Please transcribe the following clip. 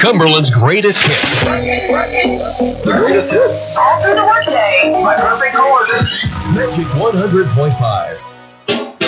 Cumberland's greatest hits. The greatest hits. All through the workday. My perfect coworker. Magic 100.5.